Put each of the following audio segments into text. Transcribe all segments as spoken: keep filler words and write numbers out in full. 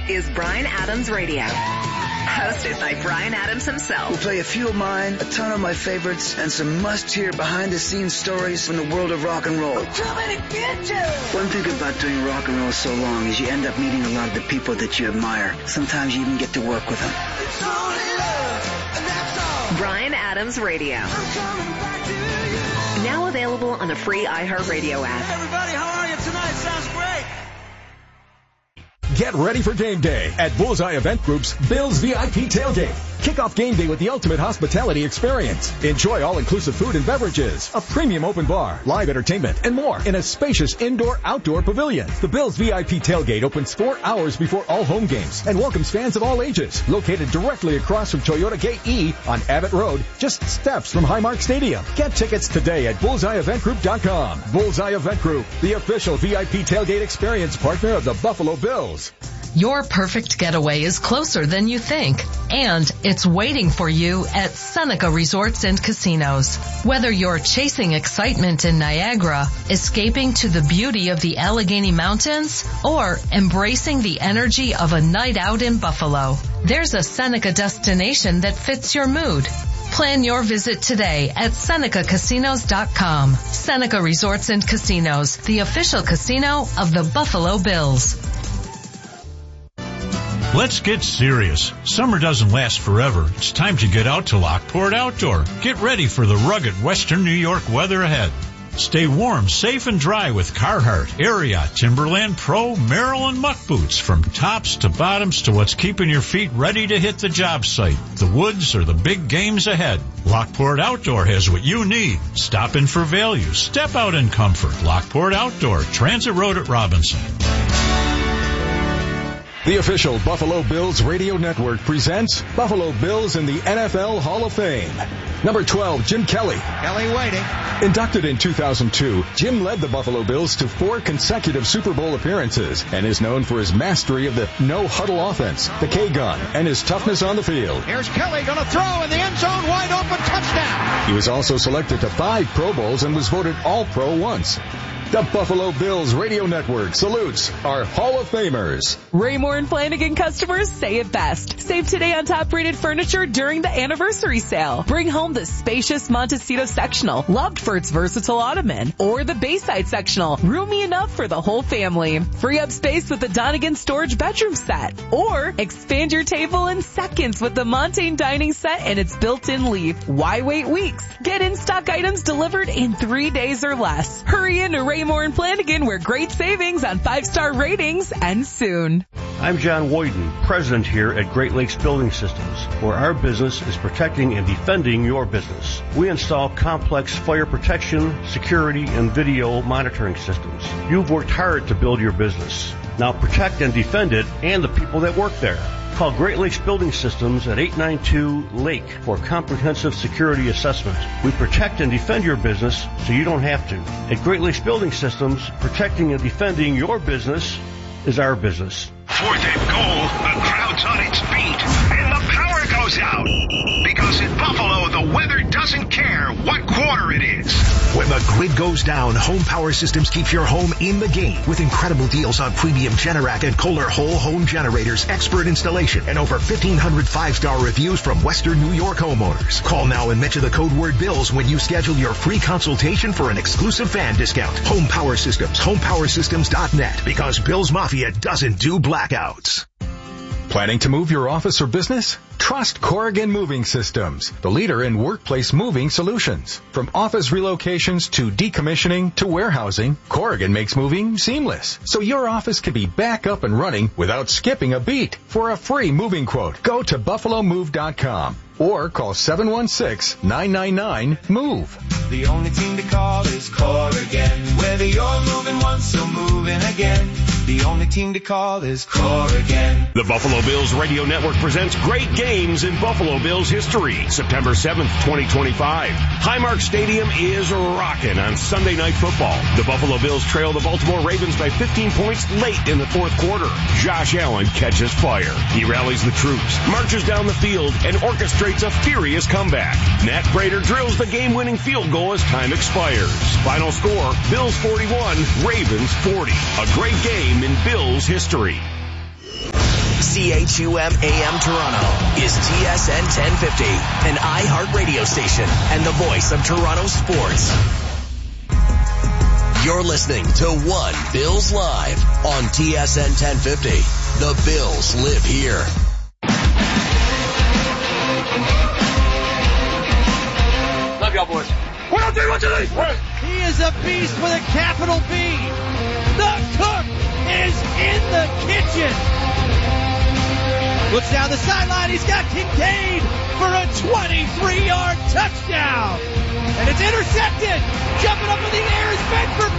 is Bryan Adams Radio. Hosted by Bryan Adams himself. We'll play a few of mine, a ton of my favorites, and some must-hear behind-the-scenes stories from the world of rock and roll. I'm coming to get you! One thing about doing rock and roll so long is you end up meeting a lot of the people that you admire. Sometimes you even get to work with them. It's only love, and that's all. Bryan Adams Radio. I'm coming back to you. Now available on the free iHeartRadio app. Hey everybody, how are you tonight? Sounds great. Get ready for game day at Bullseye Event Group's Bills V I P Tailgate. Kick off game day with the ultimate hospitality experience. Enjoy all-inclusive food and beverages, a premium open bar, live entertainment, and more in a spacious indoor-outdoor pavilion. The Bills V I P Tailgate opens four hours before all home games and welcomes fans of all ages. Located directly across from Toyota Gate E on Abbott Road, just steps from Highmark Stadium. Get tickets today at bullseye event group dot com. Bullseye Event Group, the official V I P Tailgate experience partner of the Buffalo Bills. Your perfect getaway is closer than you think, and it's waiting for you at Seneca Resorts and Casinos. Whether you're chasing excitement in Niagara, escaping to the beauty of the Allegheny Mountains, or embracing the energy of a night out in Buffalo, there's a Seneca destination that fits your mood. Plan your visit today at Seneca Casinos dot com. Seneca Resorts and Casinos, the official casino of the Buffalo Bills. Let's get serious. Summer doesn't last forever. It's time to get out to Lockport Outdoor. Get ready for the rugged Western New York weather ahead. Stay warm, safe, and dry with Carhartt, Ariat, Timberland Pro, Merrill, and Muck boots. From tops to bottoms to what's keeping your feet ready to hit the job site, the woods, or the big games ahead. Lockport Outdoor has what you need. Stop in for value. Step out in comfort. Lockport Outdoor, Transit Road at Robinson. The official Buffalo Bills radio network presents Buffalo Bills in the N F L Hall of Fame. Number twelve, Jim Kelly. Kelly waiting. Inducted in two thousand two, Jim led the Buffalo Bills to four consecutive Super Bowl appearances and is known for his mastery of the no-huddle offense, the K-gun, and his toughness on the field. Here's Kelly going to throw in the end zone, wide open, touchdown. He was also selected to five Pro Bowls and was voted All-Pro once. The Buffalo Bills Radio Network salutes our Hall of Famers. Raymore and Flanagan customers say it best. Save today on top-rated furniture during the anniversary sale. Bring home the spacious Montecito sectional, loved for its versatile ottoman, or the Bayside sectional, roomy enough for the whole family. Free up space with the Donegan storage bedroom set, or expand your table in seconds with the Montaigne dining set and its built-in leaf. Why wait weeks? Get in-stock items delivered in three days or less. Hurry into Raymore Raymore and Flanagan, where great savings on five-star ratings end soon. I'm John Woyden, president here at Great Lakes Building Systems, where our business is protecting and defending your business. We install complex fire protection, security, and video monitoring systems. You've worked hard to build your business. Now protect and defend it and the people that work there. Call Great Lakes Building Systems at eight nine two Lake for comprehensive security assessment. We protect and defend your business so you don't have to. At Great Lakes Building Systems, protecting and defending your business is our business. Fourth and goal, the crowd's on its feet, and the power goes out. Because in Buffalo, the weather doesn't care what quarter it is. When the grid goes down, Home Power Systems keeps your home in the game with incredible deals on premium Generac and Kohler whole home generators, expert installation, and over fifteen hundred five-star reviews from Western New York homeowners. Call now and mention the code word BILLS when you schedule your free consultation for an exclusive fan discount. Home Power Systems, home power systems dot net, because Bills Mafia doesn't do blackouts. Planning to move your office or business? Trust Corrigan Moving Systems, the leader in workplace moving solutions. From office relocations to decommissioning to warehousing, Corrigan makes moving seamless, so your office can be back up and running without skipping a beat. For a free moving quote, go to buffalo move dot com or call seven one six, nine nine nine, MOVE. The only team to call is Corrigan. Whether you're moving once or moving again, the only team to call is Corrigan. The Buffalo Bills Radio Network presents Great Games in Buffalo Bills history. September seventh, twenty twenty-five. Highmark Stadium is rocking on Sunday Night Football. The Buffalo Bills trail the Baltimore Ravens by fifteen points late in the fourth quarter. Josh Allen catches fire. He rallies the troops, marches down the field, and orchestrates a furious comeback. Nat Prater drills the game-winning field goal as time expires. Final score, Bills forty-one, Ravens forty. A great game in Bills history. C H U M A M Toronto is T S N ten fifty, an iHeart radio station and the voice of Toronto sports. You're listening to One Bills Live on T S N ten fifty. The Bills live here. Love y'all boys. One, two, three, one, two, three. He is a beast with a capital B. The cook is in the kitchen. Looks down the sideline. He's got Kincaid for a twenty-three-yard touchdown. And it's intercepted. Jumping up in the air is Bedford.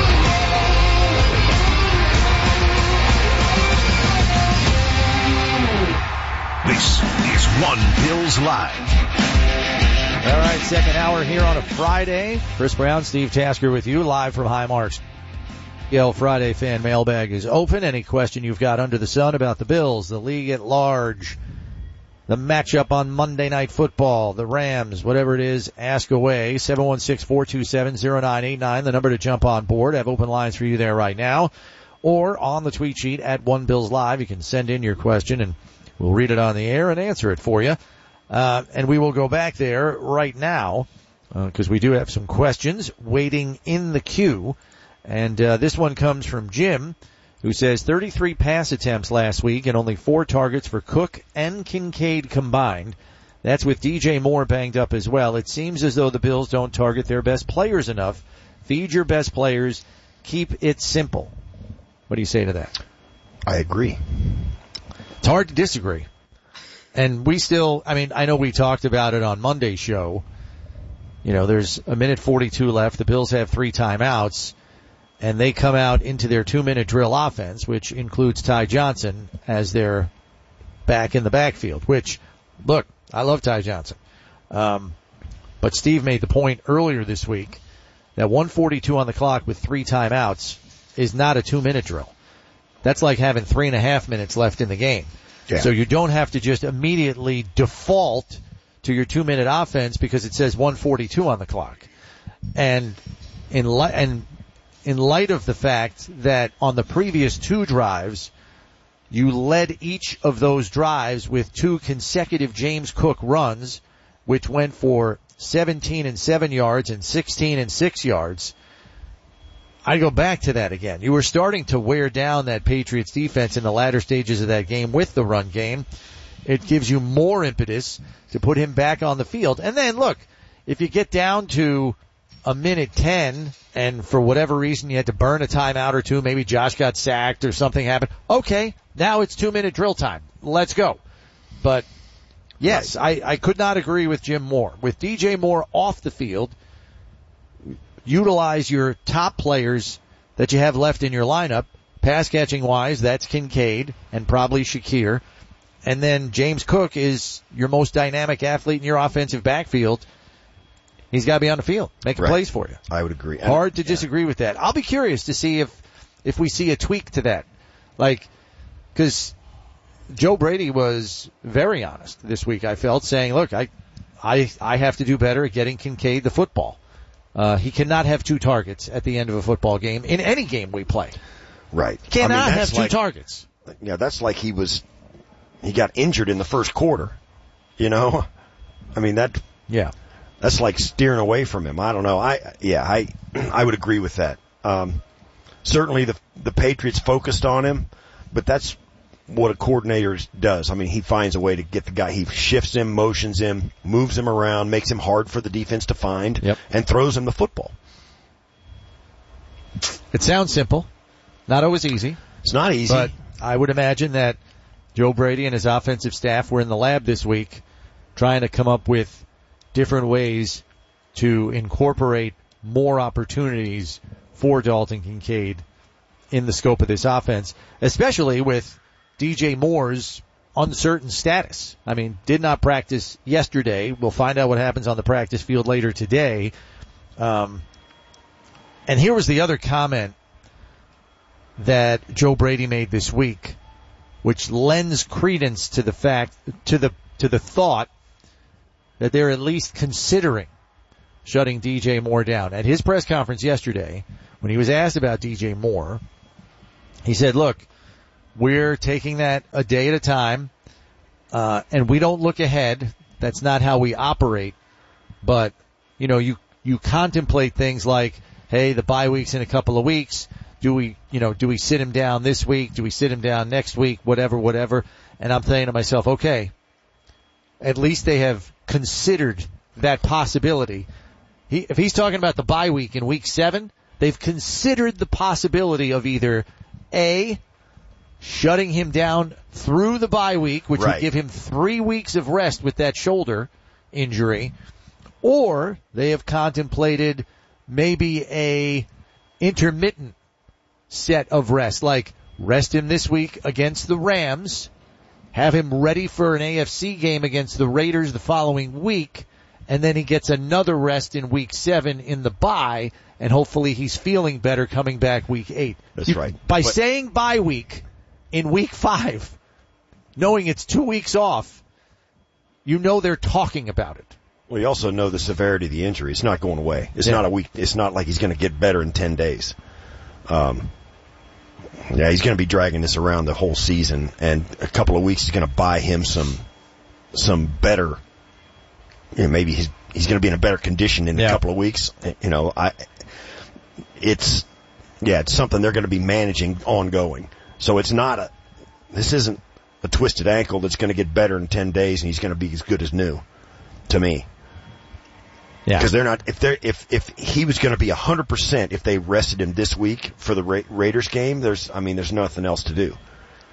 This is One Bills Live. All right, second hour here on a Friday. Chris Brown, Steve Tasker with you live from Highmark's. Yale Friday fan mailbag is open. Any question you've got under the sun about the Bills, the league at large, the matchup on Monday Night Football, the Rams, whatever it is, ask away. seven one six, four two seven, zero nine eight nine, the number to jump on board. I have open lines for you there right now. Or on the tweet sheet at One Bills Live, you can send in your question and we'll read it on the air and answer it for you. Uh, and we will go back there right now, because uh, we do have some questions waiting in the queue. And uh, this one comes from Jim, who says thirty-three pass attempts last week and only four targets for Cook and Kincaid combined. That's with D J Moore banged up as well. It seems as though the Bills don't target their best players enough. Feed your best players. Keep it simple. What do you say to that? I agree. It's hard to disagree. And we still, I mean, I know we talked about it on Monday's show. You know, there's a minute forty-two left. The Bills have three timeouts, and they come out into their two-minute drill offense, which includes Ty Johnson as their back in the backfield, which, look, I love Ty Johnson. Um, but Steve made the point earlier this week that one forty-two on the clock with three timeouts is not a two-minute drill. That's like having three and a half minutes left in the game. Yeah. So you don't have to just immediately default to your two-minute offense because it says one forty-two on the clock. And in li- and in light of the fact that on the previous two drives, you led each of those drives with two consecutive James Cook runs, which went for seventeen and seven yards and sixteen and six yards. I go back to that again. You were starting to wear down that Patriots defense in the latter stages of that game with the run game. It gives you more impetus to put him back on the field. And then look, if you get down to a minute ten and for whatever reason you had to burn a timeout or two, maybe Josh got sacked or something happened. Okay, now it's two minute drill time. Let's go. But yes, I, I could not agree with Jim Moore. With D J Moore off the field, utilize your top players that you have left in your lineup. Pass catching wise, that's Kincaid and probably Shakir. And then James Cook is your most dynamic athlete in your offensive backfield. He's got to be on the field, making right. plays for you. I would agree. Hard to yeah. disagree with that. I'll be curious to see if, if we see a tweak to that. Like, cause Joe Brady was very honest this week, I felt, saying, look, I, I, I have to do better at getting Kincaid the football. Uh, he cannot have two targets at the end of a football game in any game we play. Right. Cannot I mean, have two like, targets. Yeah, that's like he was, he got injured in the first quarter. You know? I mean, that, yeah, that's like steering away from him. I don't know. I, yeah, I, I would agree with that. Um, certainly the, the Patriots focused on him, but that's what a coordinator does. I mean, he finds a way to get the guy. He shifts him, motions him, moves him around, makes him hard for the defense to find, yep. and throws him the football. It sounds simple. Not always easy. It's not easy. But I would imagine that Joe Brady and his offensive staff were in the lab this week trying to come up with different ways to incorporate more opportunities for Dalton Kincaid in the scope of this offense, especially with D J Moore's uncertain status. I mean, did not practice yesterday. We'll find out what happens on the practice field later today. Um, and here was the other comment that Joe Brady made this week, which lends credence to the fact, to the, to the thought that they're at least considering shutting D J Moore down. At his press conference yesterday, when he was asked about D J Moore, he said, look, we're taking that a day at a time, uh, and we don't look ahead. That's not how we operate. But, you know, you, you contemplate things like, hey, the bye week's in a couple of weeks. Do we, you know, do we sit him down this week? Do we sit him down next week? Whatever, whatever. And I'm saying to myself, okay, at least they have considered that possibility. He, if he's talking about the bye week in week seven, they've considered the possibility of either A, shutting him down through the bye week, which right. would give him three weeks of rest with that shoulder injury, or they have contemplated maybe a intermittent set of rest, like rest him this week against the Rams, have him ready for an A F C game against the Raiders the following week, and then he gets another rest in week seven in the bye, and hopefully he's feeling better coming back week eight. That's you, right. By but, saying bye week in week five, knowing it's two weeks off, you know they're talking about it. Well, you also know the severity of the injury. It's not going away. It's yeah. not a week. It's not like he's going to get better in ten days. Um, yeah, he's going to be dragging this around the whole season, and a couple of weeks is going to buy him some, some better. You know, maybe he's he's going to be in a better condition in yeah. a couple of weeks. You know, I. It's, yeah, it's something they're going to be managing ongoing. So it's not a. This isn't a twisted ankle that's going to get better in ten days, and he's going to be as good as new. To me. Yeah. Because they're not, if they're, if, if he was going to be a hundred percent if they rested him this week for the Ra- Raiders game, there's, I mean, there's nothing else to do.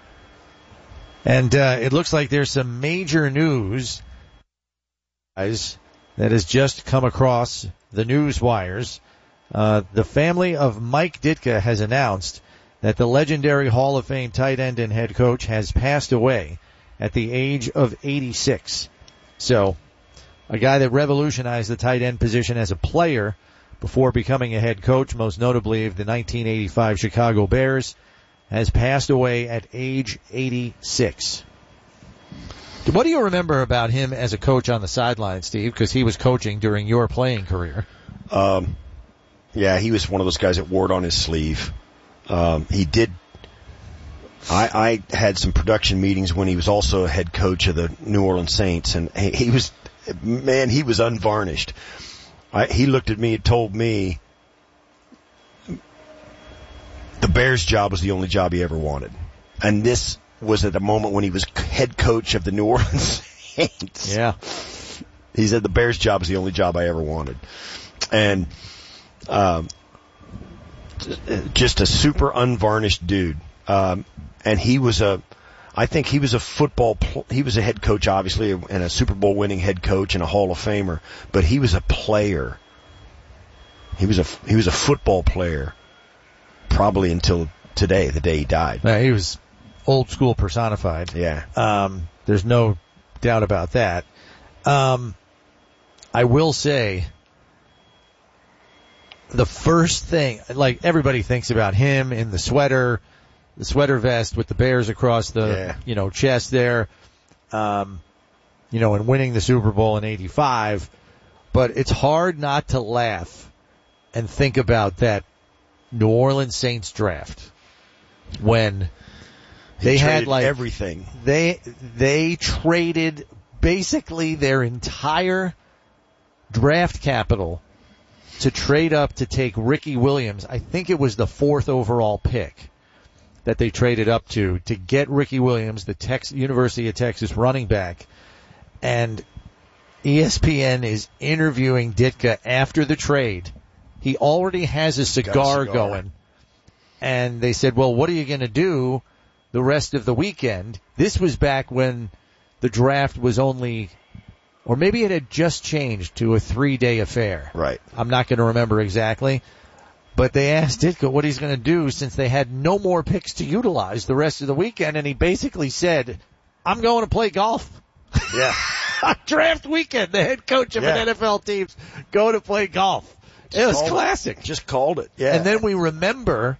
And, uh, it looks like there's some major news, guys, that has just come across the news wires. Uh, the family of Mike Ditka has announced that the legendary Hall of Fame tight end and head coach has passed away at the age of eighty-six. So, a guy that revolutionized the tight end position as a player before becoming a head coach, most notably of the nineteen eighty-five Chicago Bears, has passed away at age eighty-six. What do you remember about him as a coach on the sideline, Steve? Because he was coaching during your playing career. Um, yeah, he was one of those guys that wore it on his sleeve. Um, he did. I, I had some production meetings when he was also a head coach of the New Orleans Saints, and he, he was. Man, he was unvarnished. I, he looked at me and told me the Bears job was the only job he ever wanted. And this was at a moment when he was head coach of the New Orleans Saints. Yeah. He said the Bears job was the only job I ever wanted. And um, just a super unvarnished dude. Um, and he was a... I think he was a football, he was a head coach, obviously, and a Super Bowl winning head coach and a Hall of Famer, but he was a player. He was a, he was a football player probably until today, the day he died. Yeah, he was old school personified. Yeah. Um, there's no doubt about that. Um, I will say the first thing, like everybody thinks about him in the sweater, the sweater vest with the Bears across the, yeah. you know, chest there, um, you know, and winning the Super Bowl in eighty-five. But it's hard not to laugh and think about that New Orleans Saints draft when they had like everything. They, they traded basically their entire draft capital to trade up to take Ricky Williams. I think it was the fourth overall pick that they traded up to, to get Ricky Williams, the Tex- University of Texas running back. And E S P N is interviewing Ditka after the trade. He already has a cigar, a cigar going. And they said, well, what are you going to do the rest of the weekend? This was back when the draft was only, or maybe it had just changed to a three-day affair. Right. I'm not going to remember exactly. But they asked Ditka what he's going to do since they had no more picks to utilize the rest of the weekend, and he basically said, I'm going to play golf. Yeah. Draft weekend, the head coach of yeah. an N F L team go to play golf. Just it was classic. It. Just called it. Yeah. And then we remember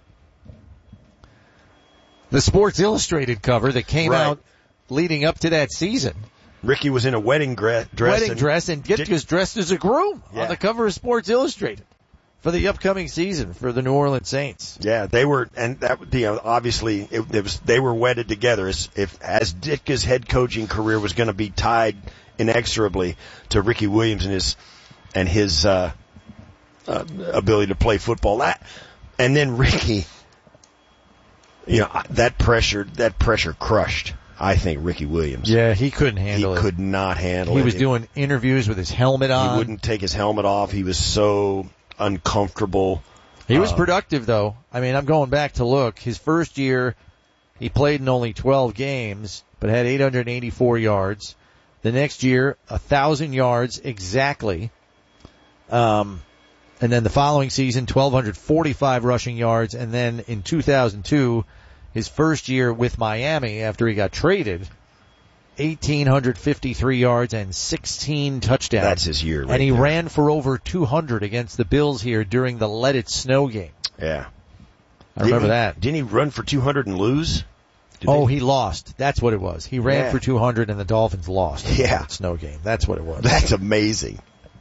the Sports Illustrated cover that came right. out leading up to that season. Ricky was in a wedding dress. Wedding and dress, and Ditka's dressed as a groom yeah. on the cover of Sports Illustrated. for the upcoming season for the New Orleans Saints. Yeah, they were, and that, you know, obviously it, it was, they were wedded together as if, as Ditka's head coaching career was going to be tied inexorably to Ricky Williams and his, and his, uh, uh, ability to play football. That, and then Ricky, you know, that pressure, that pressure crushed, I think, Ricky Williams. Yeah, he couldn't handle he it. He could not handle he it. He was it, doing interviews with his helmet on. He wouldn't take his helmet off. He was so uncomfortable. He was um, productive, though. I mean, I'm going back to look. His first year, he played in only twelve games, but had eight hundred eighty-four yards. The next year, one thousand yards exactly. Um, and then the following season, one thousand two hundred forty-five rushing yards. And then in two thousand two, his first year with Miami after he got traded, one thousand eight hundred fifty-three yards and sixteen touchdowns. That's his year. Right and he there. ran for over two hundred against the Bills here during the Let It Snow game. Yeah. I remember didn't he, that. Didn't he run for two hundred and lose? Did oh, they? he lost. That's what it was. He ran yeah. for two hundred and the Dolphins lost. In yeah. the snow game. That's what it was. That's amazing.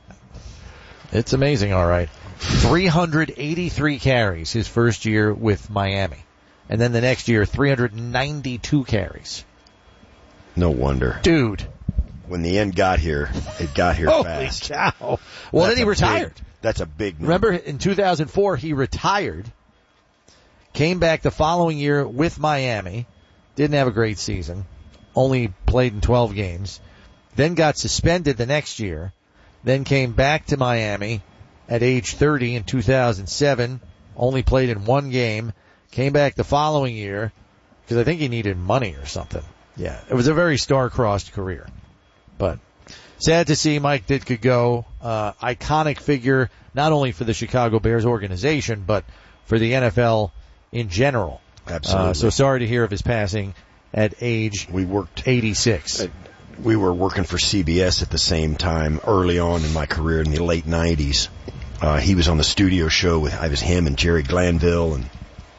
It's amazing, all right. three hundred eighty-three carries his first year with Miami. And then the next year, three hundred ninety-two carries. No wonder. Dude. When the end got here, it got here Holy fast. Cow. Well, that's then he retired. Big, that's a big number. Remember, in two thousand four, he retired. Came back the following year with Miami. Didn't have a great season. Only played in twelve games. Then got suspended the next year. Then came back to Miami at age thirty in two thousand seven. Only played in one game. Came back the following year because I think he needed money or something. Yeah, it was a very star-crossed career. But sad to see Mike Ditka go. Uh, iconic figure, not only for the Chicago Bears organization, but for the N F L in general. Absolutely. Uh, so sorry to hear of his passing at age we worked eighty-six. Uh, we were working for C B S at the same time early on in my career in the late nineties. Uh, he was on the studio show with, I was him and Jerry Glanville and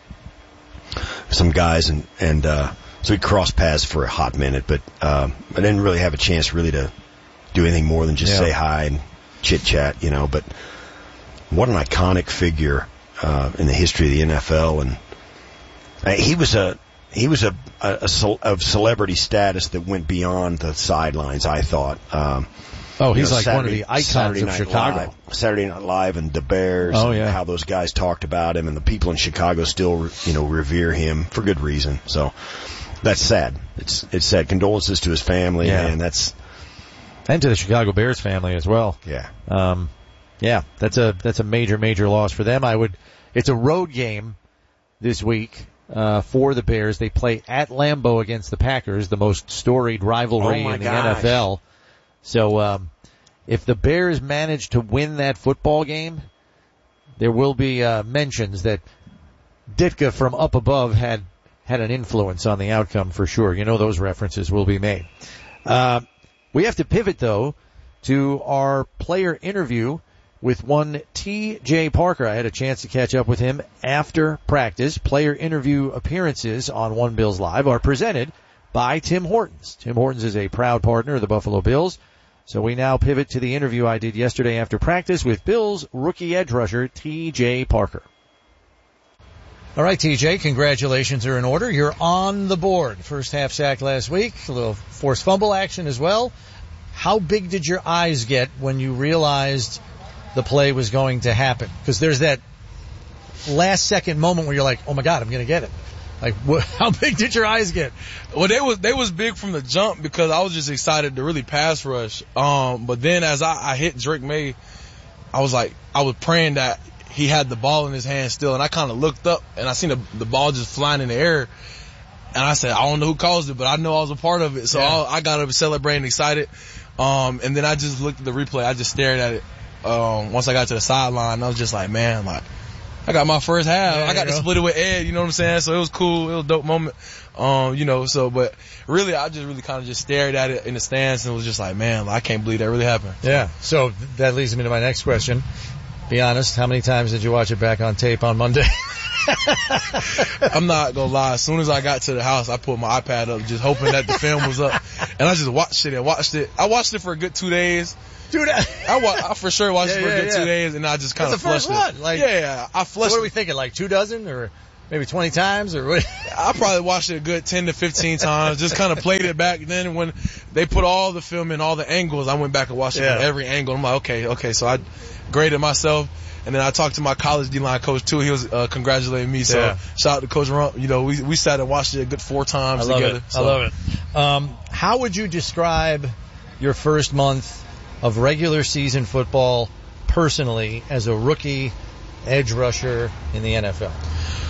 some guys, and, and, uh, so we crossed paths for a hot minute, but, um, I didn't really have a chance really to do anything more than just yeah. say hi and chit chat, you know, but what an iconic figure, uh, in the history of the N F L. And uh, he was a, he was a, a, a ce- of celebrity status that went beyond the sidelines, I thought. Um, oh, he's you know, like Saturday, one of the icons Saturday of Night Chicago. Live, Saturday Night Live and the Bears. Oh, and yeah. how those guys talked about him, and the people in Chicago still, you know, revere him for good reason. So that's sad. It's it's sad. Condolences to his family, yeah. man. That's and to the Chicago Bears family as well. Yeah. Um, yeah, that's a that's a major major loss for them. I would. It's a road game this week. Uh, for the Bears, they play at Lambeau against the Packers, the most storied rivalry oh in the gosh. N F L. So, um, if the Bears manage to win that football game, there will be, uh, mentions that Ditka from up above had, had an influence on the outcome for sure. You know those references will be made. Uh, we have to pivot though to our player interview with one T J Parker. I had a chance to catch up with him after practice. Player interview appearances on One Bills Live are presented by Tim Hortons. Tim Hortons is a proud partner of the Buffalo Bills. So we now pivot to the interview I did yesterday after practice with Bills rookie edge rusher T J Parker. All right, T J, congratulations are in order. You're on the board. First half sack last week, a little forced fumble action as well. How big did your eyes get when you realized the play was going to happen? Because there's that last second moment where you're like, oh my God, I'm going to get it. Like, what, how big did your eyes get? Well, they was, they was big from the jump because I was just excited to really pass rush. Um, but then as I, I hit Drake May, I was like, I was praying that he had the ball in his hand still. And I kind of looked up and I seen the, the ball just flying in the air. And I said, I don't know who caused it, but I know I was a part of it. So yeah. I, I got up celebrating, excited. Um, and then I just looked at the replay. I just stared at it. Um, once I got to the sideline, I was just like, man, like, I got my first half. Yeah, I got to split it with Ed, you know what I'm saying? So it was cool. It was a dope moment. Um, you know, so, but really, I just really kind of just stared at it in the stands and was just like, man, like, I can't believe that really happened. Yeah. So that leads me to my next question. Be honest, how many times did you watch it back on tape on Monday? I'm not gonna lie. As soon as I got to the house, I put my iPad up, just hoping that the film was up, and I just watched it and watched it. I watched it for a good two days. Dude, I, wa- I for sure watched yeah, it for a yeah, good yeah. two days, and I just kind of flushed it. One. Like, yeah, yeah, I flushed. So what are we thinking? Like two dozen or maybe twenty times or what? I probably watched it a good ten to fifteen times. Just kind of played it back. Then when they put all the film in, all the angles, I went back and watched it Yeah. from every angle. I'm like, okay, okay. So I graded myself. And then I talked to my college D-line coach too. He was uh, congratulating me. So Yeah. shout out to Coach Rump. You know, we we sat and watched it a good four times I love together. it. So. I love it. Um, how would you describe your first month of regular season football personally as a rookie edge rusher in the N F L?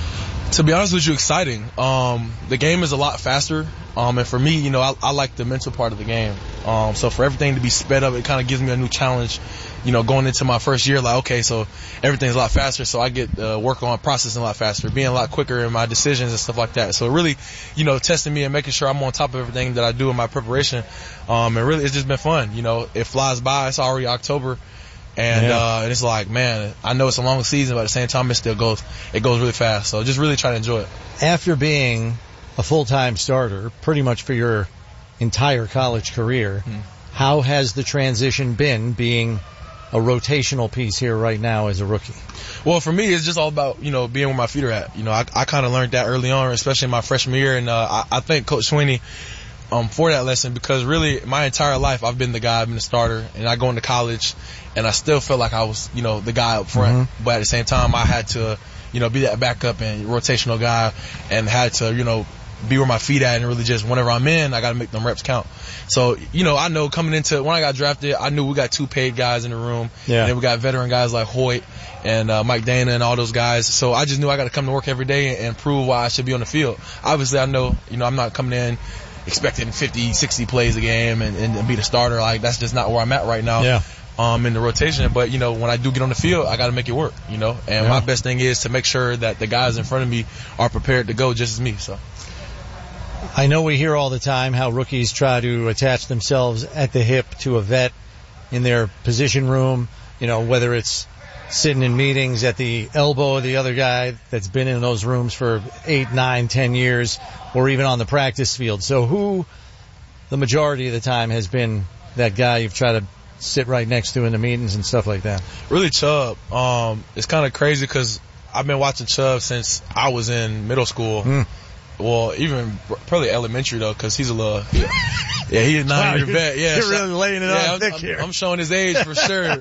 To be honest with you, exciting. Um, the game is a lot faster. Um, and for me, you know, I, I like the mental part of the game. Um, so for everything to be sped up, it kind of gives me a new challenge, you know, going into my first year. Like, okay, so everything's a lot faster. So I get, uh, work on processing a lot faster, being a lot quicker in my decisions and stuff like that. So really, you know, testing me and making sure I'm on top of everything that I do in my preparation. Um, and really, it's just been fun. You know, it flies by. It's already October. And, Yeah. uh, and it's like, man, I know it's a long season, but at the same time, it still goes, it goes really fast. So just really try to enjoy it. After being a full-time starter pretty much for your entire college career, Hmm. how has the transition been being a rotational piece here right now as a rookie? Well, for me, it's just all about, you know, being where my feet are at. You know, I, I kind of learned that early on, especially in my freshman year. And, uh, I, I thank Coach Sweeney, um, for that lesson because really my entire life I've been the guy, I've been the starter, and I go into college and I still felt like I was, you know, the guy up front. Mm-hmm. But at the same time, I had to, you know, be that backup and rotational guy and had to, you know, be where my feet at and really just whenever I'm in, I got to make them reps count. So, you know, I know coming into, when I got drafted, I knew we got two paid guys in the room. Yeah. And then we got veteran guys like Hoyt and uh, Mike Dana and all those guys. So I just knew I got to come to work every day and, and prove why I should be on the field. Obviously, I know, you know, I'm not coming in expecting fifty, sixty plays a game and, and be the starter. Like, that's just not where I'm at right now. Yeah. Um, in the rotation, but you know, when I do get on the field, I got to make it work, you know, and Yeah. my best thing is to make sure that the guys in front of me are prepared to go just as me. So. I know we hear all the time how rookies try to attach themselves at the hip to a vet in their position room, you know, whether it's sitting in meetings at the elbow of the other guy that's been in those rooms for eight, nine, ten years, or even on the practice field. So who, the majority of the time, has been that guy you've tried to sit right next to in the meetings and stuff like that? Really, Chubb. Um, it's kind of crazy because I've been watching Chubb since I was in middle school. Mm. Well, even probably elementary though, because he's a little, yeah, yeah he's a nine year Wow, vet. Yeah, you're really laying it yeah, on I'm, thick I'm, here. I'm showing his age for sure.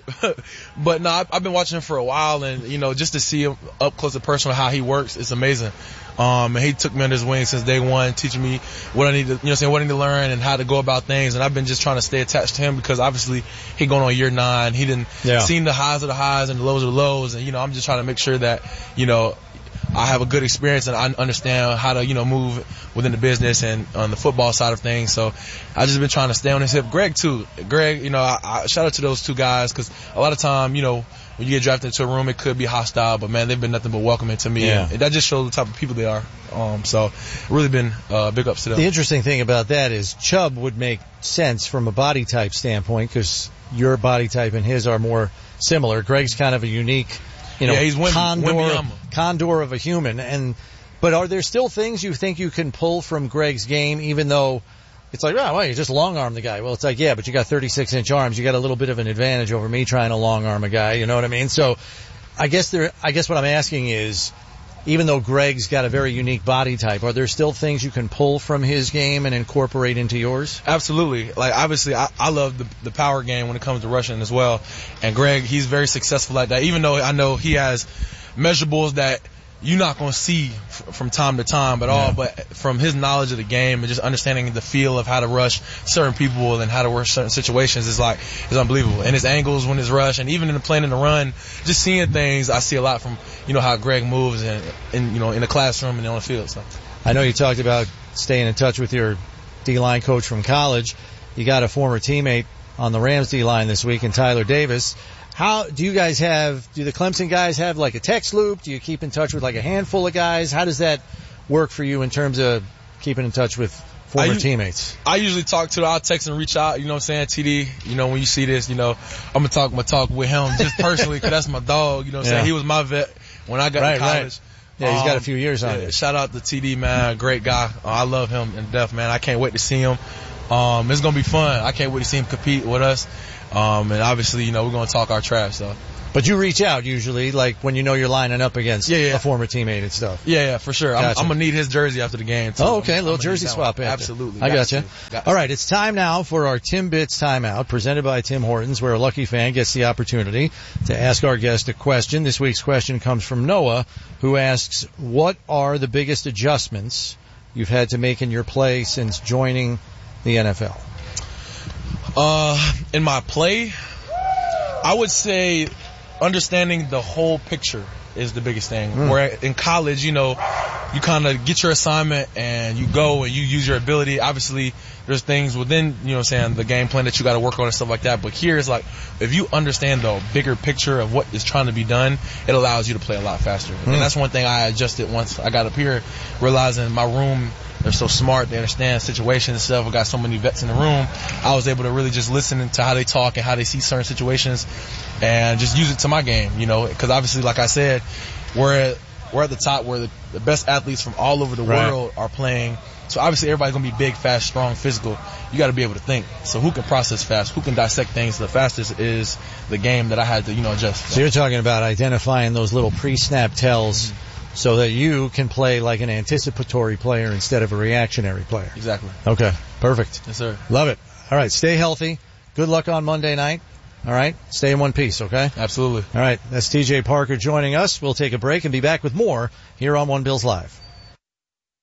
But no, I've, I've been watching him for a while, and you know, just to see him up close and personal, how he works, it's amazing. Um, and he took me under his wing since day one, teaching me what I need to, you know, saying what I need to learn and how to go about things. And I've been just trying to stay attached to him because obviously he going on year nine. He didn't Yeah. seen the highs of the highs and the lows of the lows, and you know, I'm just trying to make sure that you know. I have a good experience and I understand how to, you know, move within the business and on the football side of things. So I just been trying to stay on his hip. Greg too. Greg, you know, I, I shout out to those two guys because a lot of time, you know, when you get drafted into a room, it could be hostile, but man, they've been nothing but welcoming to me. Yeah. And that just shows the type of people they are. Um, so really been, uh, big ups to them. The interesting thing about that is Chubb would make sense from a body type standpoint because your body type and his are more similar. Greg's kind of a unique, you know, Yeah, he's Wemby- condor, Wembyama. condor of a human. And but are there still things you think you can pull from Greg's game, even though it's like, oh, well, you just long arm the guy. Well, it's like, yeah, but you got thirty-six inch arms. You got a little bit of an advantage over me trying to long arm a guy. You know what I mean? So I guess there, I guess what I'm asking is, even though Greg's got a very unique body type, are there still things you can pull from his game and incorporate into yours? Absolutely. Like, obviously, I, I love the, the power game when it comes to rushing as well. And Greg, he's very successful at that, even though I know he has measurables that you're not going to see f- from time to time at all. Yeah. But from his knowledge of the game and just understanding the feel of how to rush certain people and how to rush certain situations is like, is unbelievable. And his angles when his rush and even in the playing in the run, just seeing things, I see a lot from, you know, how Greg moves and, and you know, in the classroom and on the field. So. I know you talked about staying in touch with your D-line coach from college. You got a former teammate on the Rams D-line this week in Tyler Davis. How do you guys have, do the Clemson guys have like a text loop? Do you keep in touch with like a handful of guys? How does that work for you in terms of keeping in touch with former I, teammates? I usually talk to, I'll text and reach out, you know what I'm saying, T D, you know, when you see this, you know, I'm going to talk my talk with him just personally because that's my dog, you know what I'm Yeah. saying. He was my vet when I got Right, to college. Yeah, he's got a Um, few years on yeah, it. Shout out to T D, man. Great guy. Uh, I love him in death, man. I can't wait to see him. Um, it's going to be fun. I can't wait to see him compete with us. Um, and obviously, you know, we're going to talk our trash, so. But you reach out usually, like when you know you're lining up against Yeah, yeah. a former teammate and stuff. Yeah, yeah, for sure. I'm, Gotcha. I'm going to need his jersey after the game, too. Oh, okay. A I'm little gonna jersey need that swap one. after. Absolutely. I Got gotcha. to. Got All right. It's time now for our Tim Bits timeout presented by Tim Hortons, where a lucky fan gets the opportunity to ask our guest a question. This week's question comes from Noah, who asks, what are the biggest adjustments you've had to make in your play since joining the N F L? Uh, in my play, I would say understanding the whole picture is the biggest thing. Mm. Where in college, you know, you kind of get your assignment and you go and you use your ability. Obviously, there's things within, you know what I'm saying, the game plan that you got to work on and stuff like that. But here it's like, if you understand the bigger picture of what is trying to be done, it allows you to play a lot faster. Mm. And that's one thing I adjusted once I got up here, realizing my room, they're so smart, they understand situations and stuff. I got so many vets in the room. I was able to really just listen to how they talk and how they see certain situations and just use it to my game, you know, because obviously, like I said, we're at, we're at the top where the, the best athletes from all over the Right. world are playing. So obviously everybody's going to be big, fast, strong, physical. You got to be able to think. So who can process fast? Who can dissect things the fastest is the game that I had to, you know, adjust. So you're talking about identifying those little pre-snap tells mm-hmm. so that you can play like an anticipatory player instead of a reactionary player. Exactly. Okay. Perfect. Yes, sir. Love it. All right. Stay healthy. Good luck on Monday night. All right. Stay in one piece, okay? Absolutely. All right. That's T J Parker joining us. We'll take a break and be back with more here on One Bills Live.